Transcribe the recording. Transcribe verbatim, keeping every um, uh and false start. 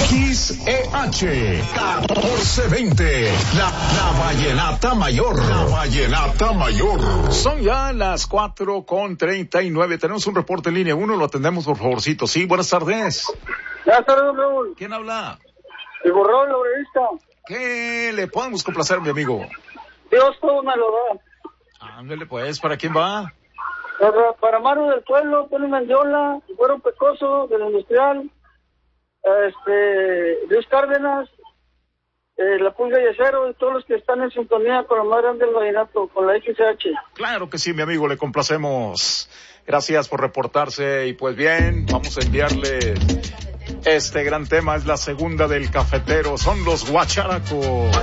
X E H catorce veinte, la, la vallenata mayor, la vallenata mayor. Son ya las cuatro con treinta y nueve. Tenemos un reporte en línea uno, lo atendemos por favorcito. Sí, buenas tardes. Buenas tardes, Raúl. ¿Quién habla? El borrón, la obrerista. ¿Qué le podemos complacer, mi amigo? Dios todo me lo da. Ándale pues, ¿para quién va? Para, para Maru del Pueblo, Tony Mendiola, Güero Pecoso, del Industrial, este, Luis Cárdenas, eh, La Pulga y Acero, y todos los que están en sintonía con la más grande del vallenato, con la X H. Claro que sí, mi amigo, le complacemos. Gracias por reportarse y pues bien, vamos a enviarle este gran tema, es la segunda del cafetero, son los guacharacos.